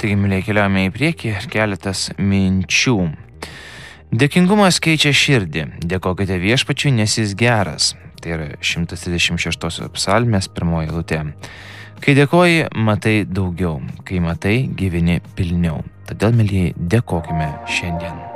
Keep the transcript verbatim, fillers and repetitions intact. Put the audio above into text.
Taigi, mėlyje, keliaujame į priekį ir keletas minčių. Dėkingumas keičia širdį. Dėkokite viešpačiui, nes jis geras. Tai yra šimtas trisdešimt šeštosios psalmės pirmoji eilutė. Kai dėkoji, matai daugiau. Kai matai, gyveni pilniau. Todėl, mėlyje, dėkokime šiandien.